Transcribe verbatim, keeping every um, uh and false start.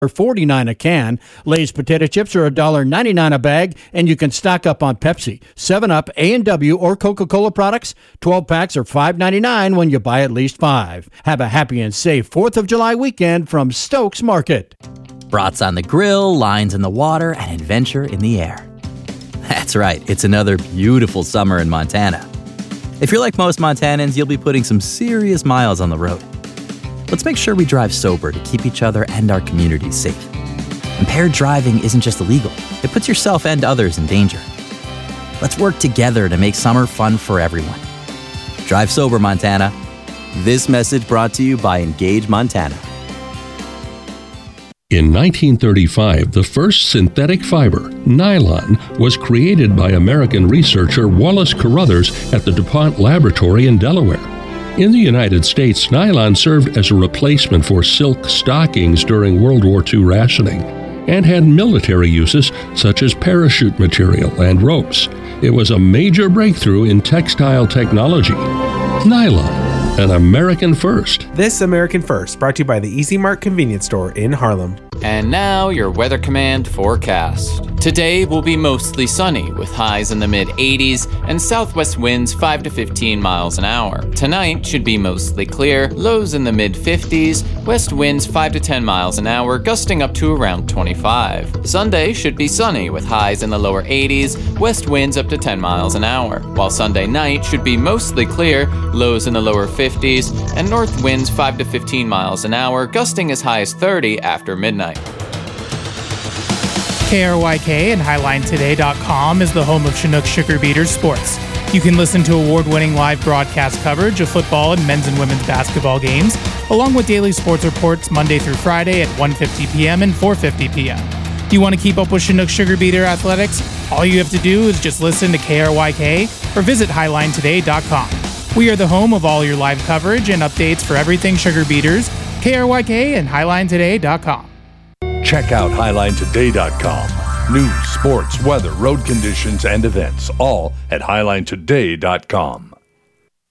forty-nine a can. Lay's potato chips are one ninety-nine a bag, and you can stock up on Pepsi, seven up, A and W, or Coca-Cola products. twelve packs are five ninety-nine when you buy at least five. Have a happy and safe fourth of July weekend from Stokes Market. Brats on the grill, lines in the water, and adventure in the air. That's right, it's another beautiful summer in Montana. If you're like most Montanans, you'll be putting some serious miles on the road. Let's make sure we drive sober to keep each other and our communities safe. Impaired driving isn't just illegal, it puts yourself and others in danger. Let's work together to make summer fun for everyone. Drive sober, Montana. This message brought to you by Engage Montana. In nineteen thirty-five, the first synthetic fiber, nylon, was created by American researcher Wallace Carruthers at the DuPont Laboratory in Delaware. In the United States, nylon served as a replacement for silk stockings during World War Two rationing and had military uses such as parachute material and ropes. It was a major breakthrough in textile technology. Nylon, an American first. This American First, brought to you by the Easy Mart convenience store in Harlem. And now your Weather Command forecast. Today will be mostly sunny with highs in the mid eighties and southwest winds five to fifteen miles an hour. Tonight should be mostly clear, lows in the mid fifties, west winds five to ten miles an hour, gusting up to around twenty-five. Sunday should be sunny with highs in the lower eighties, west winds up to ten miles an hour, while Sunday night should be mostly clear, lows in the lower fifties, and north winds five to fifteen miles an hour, gusting as high as thirty after midnight. K R Y K and Highline Today dot com is the home of Chinook Sugar Beaters sports. You can listen to award-winning live broadcast coverage of football and men's and women's basketball games, along with daily sports reports Monday through Friday at one fifty p.m. and four fifty p.m. You want to keep up with Chinook Sugar Beater athletics? All you have to do is just listen to K R Y K or visit Highline Today dot com. We are the home of all your live coverage and updates for everything Sugar Beaters. K R Y K and Highline Today dot com. Check out Highline Today dot com. News, sports, weather, road conditions, and events, all at Highline Today dot com.